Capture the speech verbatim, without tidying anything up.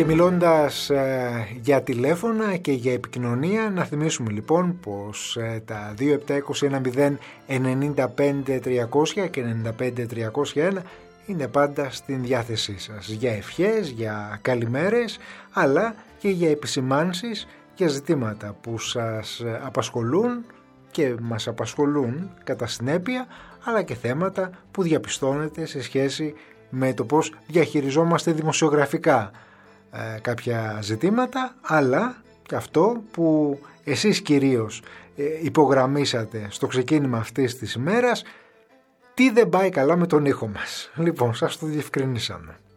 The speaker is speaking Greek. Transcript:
Και μιλώντας ε, για τηλέφωνα και για επικοινωνία, να θυμίσουμε λοιπόν πως ε, τα δύο επτά είκοσι ένα μηδέν ενενήντα πέντε τριακόσια και ενενήντα πέντε τριακόσια ένα είναι πάντα στην διάθεσή σας για ευχές, για καλημέρες, αλλά και για επισημάνσεις, για ζητήματα που σας απασχολούν και μας απασχολούν κατά συνέπεια, αλλά και θέματα που διαπιστώνετε σε σχέση με το πώς διαχειριζόμαστε δημοσιογραφικά ε, κάποια ζητήματα, αλλά και αυτό που εσείς κυρίως ε, υπογραμμίσατε στο ξεκίνημα αυτής της ημέρας, τι δεν πάει καλά με τον ήχο μας. Λοιπόν, σας το διευκρινίσαμε.